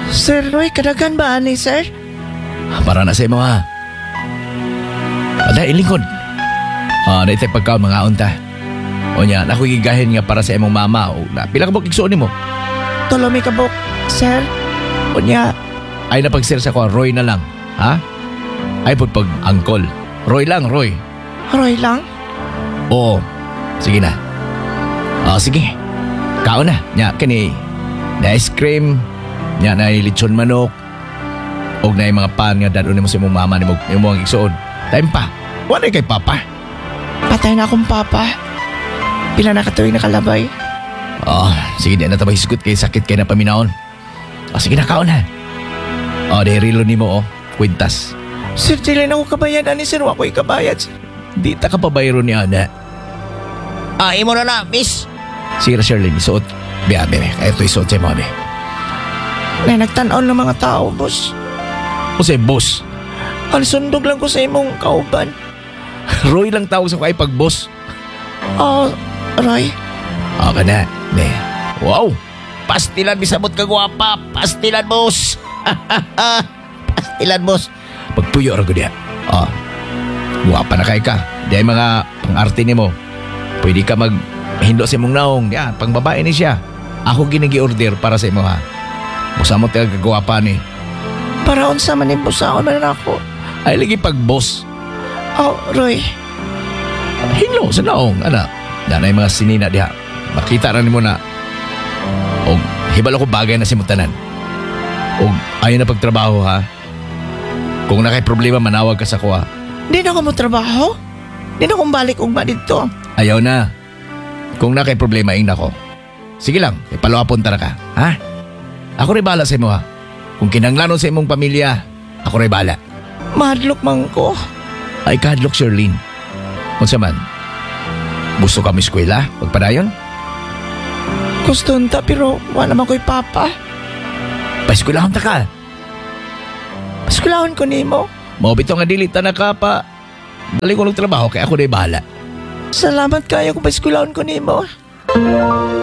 Sir Roy, kadagan ba ani, sir? Para na sa imo ha. Ada ilingkod. Na ito'y pagka mga unta. O niya, naku gigahin nga para sa imong mama. O na, pila ka buk igsuon nimo? Tulomi ka buk, sir. O niya, ay napag-sir sa ko, Roy na lang. Ha? Ay pag uncle. Roy lang, Roy. Roy lang? Oo. Sige na. Sige. Kaon na. Nya, kani. Na ice cream. Nya, na lechon manok. Og na mga pan nga dadon mo sa imong mama ni mo ang igsuon. Time pa. Wala kay papa. Patay na akong papa. Pila na katuwing nakalabay. Sige di na tabay hisgot kay sakit kay na paminaon. Sige na kaon na. Di rilo ni mo kwintas. Sir, dili na ako kabayad ani, sir. Wako'y kabayad, sir. Di ta ka pabayro ni Ana. Imo na, miss. Sige na Sherlyn, isuot. Biya, kaya ito isuot sa'yo mo, be. Na nagtanaw ng mga tao, boss. O sa'yo, boss. Sundog lang ko sa imong kauban. Roy lang tawag sa kay pag-boss. Roy? Ka na, be. Wow! Pastilan, bisabot ka guwapa. Pastilan, boss. Pastilan, boss. Pagpuyo ra ko diya. Guwapa na kay ka. Di ay mga pang-arte ni mo. Pwede ka mag-hindo sa imong naong. Yan, pang babae ni siya. Ako ginagi-order para sa imo ha. Busa mo tayo kagawapa ni. Para unsa man yung busaon man ako. Ay lagi pag-boss. Roy. Hinlo sa naong, anak. Yan ay mga sinina diha. Makita na ni mo na. O hibalo ko bagay na si mutanan. O ayaw na pagtrabaho ha. Kung na kay problema, manawag ka sa kuha. Di na ako mo trabaho. Di na akong balik ugma dito. Ayaw na. Kung na kay problema, ing nako. Sige lang, ipalawapon tara ka. Ha? Ako rin bala sa imo ha. Kung kinanglanon sa imong pamilya, ako rin bala. Mahadlok man ko. Ay kahadlok, Sherlyn. Kung man, gusto ka mo eskwela? Pagpadayon? Gusto nta pero wala naman ko'y papa. Pa-eskwelahon ta ka. Paskulahon ko nimo. Mabito nga dilita na ka pa. Dali ko ng trabaho kaya ako rin bala. Salamat kayo kung paskulahon ko nimo.